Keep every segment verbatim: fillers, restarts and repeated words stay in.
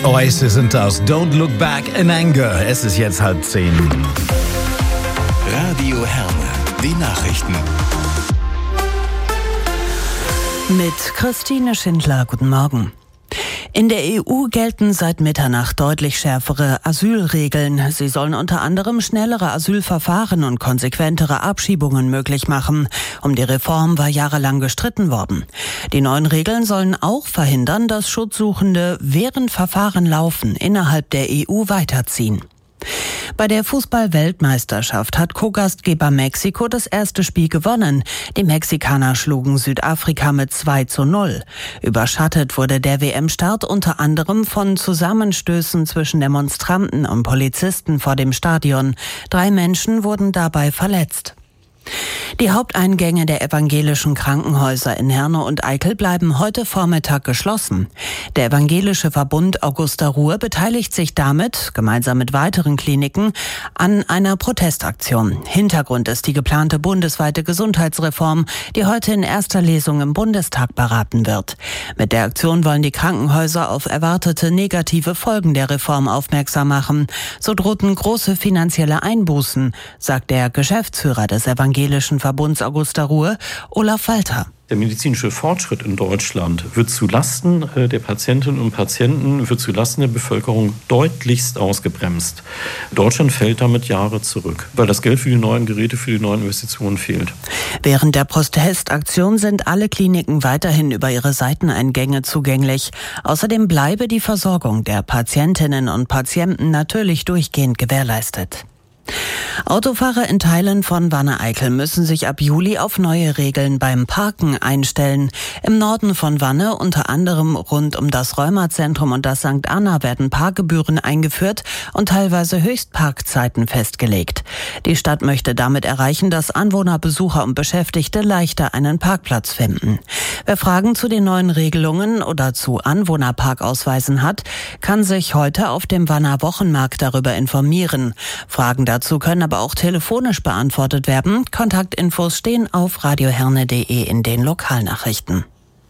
Oasis sind das. Don't look back in anger. Es ist jetzt halb zehn. Radio Herne, die Nachrichten. Mit Christine Schindler, guten Morgen. In der E U gelten seit Mitternacht deutlich schärfere Asylregeln. Sie sollen unter anderem schnellere Asylverfahren und konsequentere Abschiebungen möglich machen. Um die Reform war jahrelang gestritten worden. Die neuen Regeln sollen auch verhindern, dass Schutzsuchende während Verfahren laufen innerhalb der E U weiterziehen. Bei der Fußball-Weltmeisterschaft hat Co-Gastgeber Mexiko das erste Spiel gewonnen. Die Mexikaner schlugen Südafrika mit zwei zu null. Überschattet wurde der W M-Start unter anderem von Zusammenstößen zwischen Demonstranten und Polizisten vor dem Stadion. Drei Menschen wurden dabei verletzt. Die Haupteingänge der evangelischen Krankenhäuser in Herne und Eickel bleiben heute Vormittag geschlossen. Der evangelische Verbund Augusta Ruhr beteiligt sich damit, gemeinsam mit weiteren Kliniken, an einer Protestaktion. Hintergrund ist die geplante bundesweite Gesundheitsreform, die heute in erster Lesung im Bundestag beraten wird. Mit der Aktion wollen die Krankenhäuser auf erwartete negative Folgen der Reform aufmerksam machen. So drohten große finanzielle Einbußen, sagt der Geschäftsführer des evangelischen Evangelischen Verbunds Augusta Ruhr, Olaf Walter. Der medizinische Fortschritt in Deutschland wird zulasten der Patientinnen und Patienten, wird zulasten der Bevölkerung deutlichst ausgebremst. Deutschland fällt damit Jahre zurück, weil das Geld für die neuen Geräte, für die neuen Investitionen fehlt. Während der Protestaktion sind alle Kliniken weiterhin über ihre Seiteneingänge zugänglich. Außerdem bleibe die Versorgung der Patientinnen und Patienten natürlich durchgehend gewährleistet. Autofahrer in Teilen von Wanne-Eickel müssen sich ab Juli auf neue Regeln beim Parken einstellen. Im Norden von Wanne, unter anderem rund um das Rheumazentrum und das Sankt Anna, werden Parkgebühren eingeführt und teilweise Höchstparkzeiten festgelegt. Die Stadt möchte damit erreichen, dass Anwohner, Besucher und Beschäftigte leichter einen Parkplatz finden. Wer Fragen zu den neuen Regelungen oder zu Anwohnerparkausweisen hat, kann sich heute auf dem Wanner Wochenmarkt darüber informieren. Fragen dazu können aber auch telefonisch beantwortet werden. Kontaktinfos stehen auf radioherne punkt de in den Lokalnachrichten.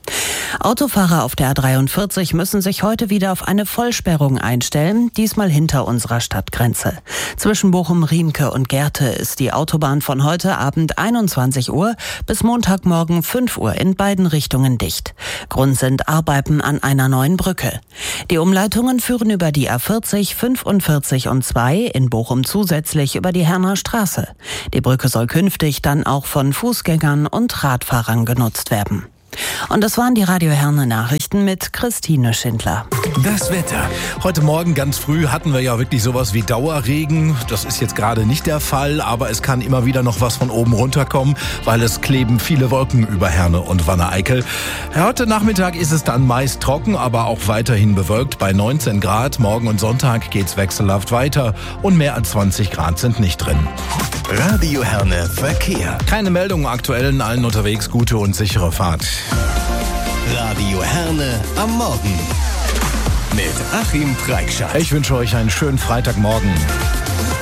Autofahrer auf der A dreiundvierzig müssen sich heute wieder auf eine Vollsperrung einstellen, diesmal hinter unserer Stadtgrenze. Zwischen Bochum-Riemke und Gerte ist die Autobahn von heute Abend einundzwanzig Uhr bis Montagmorgen fünf Uhr in beiden Richtungen dicht. Grund sind Arbeiten an einer neuen Brücke. Die Umleitungen führen über die A vierzig, fünfundvierzig und zwei, in Bochum zusätzlich über die Herner Straße. Die Brücke soll künftig dann auch von Fußgängern und Radfahrern genutzt werden. Und das waren die Radio Herne Nachrichten mit Christine Schindler. Das Wetter. Heute Morgen ganz früh hatten wir ja wirklich sowas wie Dauerregen. Das ist jetzt gerade nicht der Fall, aber es kann immer wieder noch was von oben runterkommen, weil es kleben viele Wolken über Herne und Wanne-Eickel. Heute Nachmittag ist es dann meist trocken, aber auch weiterhin bewölkt bei neunzehn Grad. Morgen und Sonntag geht's wechselhaft weiter und mehr als zwanzig Grad sind nicht drin. Radio Herne Verkehr. Keine Meldungen aktuell, in allen unterwegs, gute und sichere Fahrt. Radio Herne am Morgen mit Achim Preikschat. Ich wünsche euch einen schönen Freitagmorgen.